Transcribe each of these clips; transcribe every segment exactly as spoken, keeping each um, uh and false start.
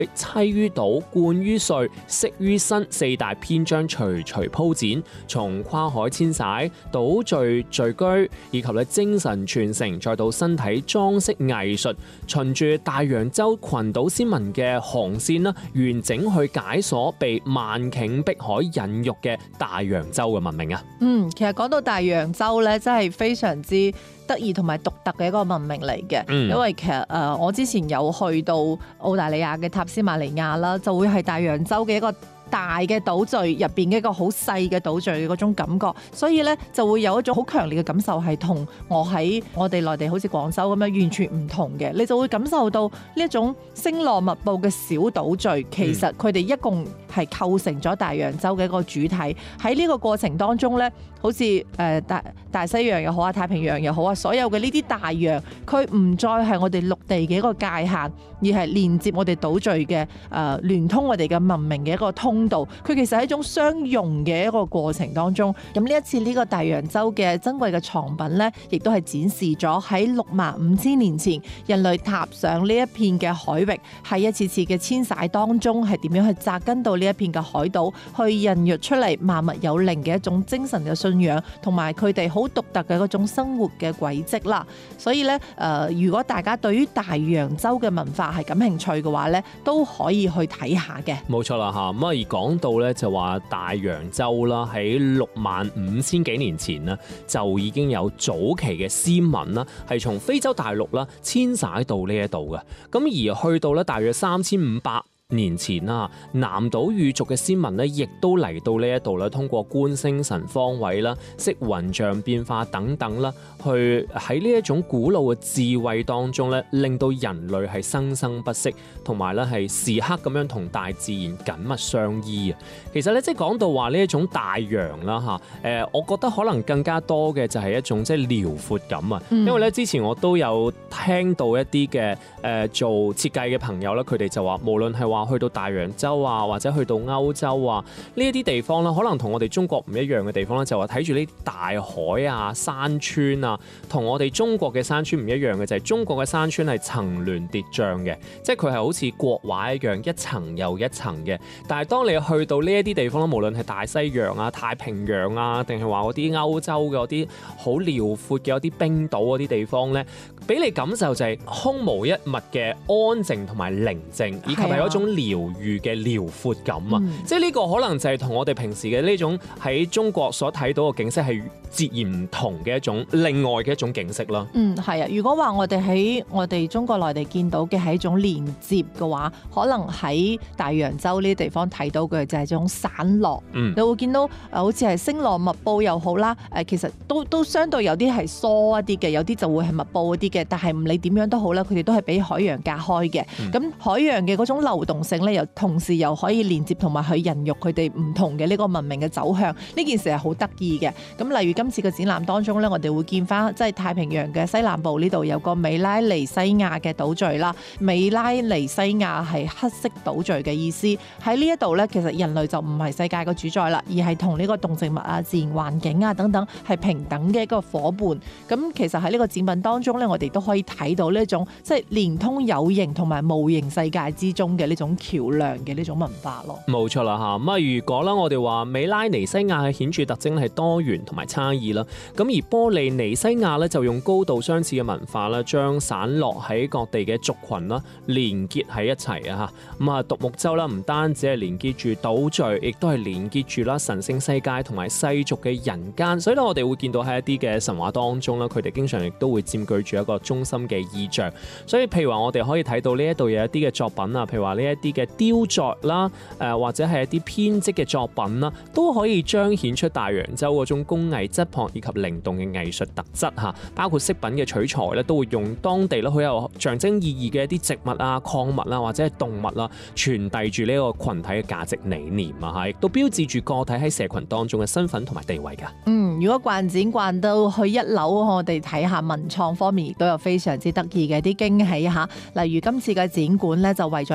棲於島、冠於歲、息於身四大篇章徐徐鋪展，從跨海遷徙、島嶼聚居，以及咧精神傳承，再到身體裝飾藝術，循住大洋洲群島先民嘅航線啦，完整去解鎖被萬頃碧海孕育嘅大洋洲嘅文明啊！ 嗯，其實講到大洋洲咧，真係非常之得意同埋獨特嘅一個文明嚟嘅。嗯、因為其實誒、呃，我之前有去到澳大利亞嘅塔斯馬尼亞啦，就會係大洋洲嘅一個大嘅島嶼入邊嘅一個好細嘅島嶼嘅嗰種感覺，所以咧就會有一種好強烈嘅感受，係同我喺我哋內地好似廣州咁樣完全唔同嘅。你就會感受到呢一種星羅密布嘅小島嶼，其實佢哋一共係構成咗大洋洲嘅一個主體。喺呢個過程當中咧，好似誒、呃、大大西洋又好啊，太平洋又好啊，所有嘅呢啲大洋，佢唔再係我哋陸地嘅一個界限，而係連接我哋島嶼嘅誒聯通我哋嘅文明嘅一個通道。佢其實係一種相融嘅一個過程當中。咁呢一次呢個大洋洲嘅珍貴嘅藏品呢，亦都係展示咗喺六萬五千年前人類踏上呢一片嘅海域，喺一次次嘅遷徙當中係點樣去紮根到呢一片嘅海島，去孕育出嚟萬物有靈嘅一種精神嘅信仰，同埋佢哋好獨特嘅嗰種生活嘅軌跡啦。所以呢，誒、呃，如果大家對於大洋洲嘅文化係感興趣嘅話呢，都可以去睇下嘅。 冇錯啦嚇，咁啊而講到咧就話大洋洲啦，喺六萬五千幾年前呢，就已經有早期嘅先民啦，係從非洲大陸啦遷徙到呢一度嘅。咁而去到咧大約三千五百年前啦，南島語族嘅先民咧，亦都嚟到呢一度啦，通過觀星辰方位啦、識雲象變化等等啦，去喺呢一種古老嘅智慧當中咧，令到人類係生生不息，同埋咧係時刻咁樣同大自然緊密相依啊！其實咧，即係講到話呢一種大洋啦嚇，誒，我覺得可能更加多嘅就係一種即係遼闊感啊，嗯、因為咧之前我都有聽到一啲嘅誒做設計嘅朋友啦，佢哋就話無論係話去到大洋洲啊，或者去到歐洲啊，呢一啲地方咧，可能同我哋中國唔一樣嘅地方咧，就話睇住呢啲大海啊、山川啊，同我哋中國嘅山川唔一樣嘅就係、是、中國嘅山川係層巒疊嶂嘅，即係佢係好似國畫一樣一層又一層嘅。但係當你去到呢一啲地方咧，無論係大西洋啊、太平洋啊，定係話嗰啲歐洲嘅嗰啲好遼闊嘅嗰啲冰島嗰啲地方咧，俾你感受就係空無一物嘅安靜同埋寧靜，以及係嗰種療癒嘅遼闊感啊！嗯、即係呢個可能就係同我哋平時嘅呢種喺中國所睇到嘅景色係截然唔同嘅一種另外嘅一種景色啦。嗯， 係啊！如果話我哋喺我哋中國內地見到嘅係一種連接嘅話，可能喺大洋洲呢啲地方睇到嘅就係一種散落。嗯，你會見到誒，好似係星羅密布又好啦，誒，其實都都相對有啲係疏一啲嘅，有啲就會係密布一啲嘅。但係唔理點樣都好啦，佢哋都係俾海洋隔開嘅。咁、嗯、海洋嘅嗰種流動性咧，又同時又可以連接同埋去孕育佢哋唔同嘅呢個文明嘅走向。呢件事係好得意嘅。咁例如今次嘅展覽當中咧，我哋會見翻即係太平洋嘅西南部呢度有個美拉尼西亞嘅島嶼啦。美拉尼西亞係黑色島嶼嘅意思。喺呢一度咧，其實人類就唔係世界嘅主宰啦，而係同呢個動植物啊、自然環境啊等等係平等嘅一個夥伴。咁其實喺呢個展品當中咧，我哋都可以睇到呢一種即係連通有形同埋無形世界之中嘅呢種橋樑嘅呢種文化咯。 冇錯啦嚇，咁啊如果啦，我哋話美拉尼西亞嘅顯著特徵係多元同埋差異啦，咁而波利尼西亞咧就用高度相似嘅文化啦，將散落喺各地嘅族群啦連結喺一齊啊嚇，咁啊獨木舟啦唔單止係連結住島嶼，亦都係連結住啦神聖世界同埋世俗嘅人間，所以咧我哋會見到喺一啲嘅神話當中啦，佢哋經常亦都會佔據住一個中心嘅意象，所以譬如話我哋可以睇到呢一度有一啲嘅作品啊，譬如話呢一啲嘅雕琢啦，誒、呃、或者係一啲編織嘅作品啦，都可以彰顯出大洋洲嗰種工藝質樸以及靈動嘅藝術特質嚇，包括飾品嘅取材咧，都會用當地咧好有象徵意義嘅一啲植物啊、礦物啊或者係動物啊，傳遞住呢個群體嘅價值理念啊嚇，亦都標誌住個體喺社群當中嘅身份同埋地位㗎。 嗯，如果逛展逛到去一樓，我哋睇下文創方面亦都有非常之得意嘅啲驚喜嚇，例如今次嘅展館咧就為咗呢個展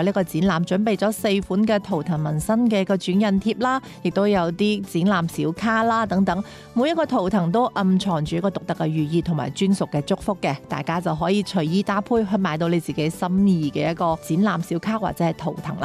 覽準備咗四款嘅圖騰紋身嘅個轉印貼啦，亦都有啲展覽小卡啦等等。每一個圖騰都暗藏住一個獨特嘅寓意同埋專屬嘅祝福嘅，大家就可以隨意搭配去買到你自己心意嘅一個展覽小卡或者係圖騰啦。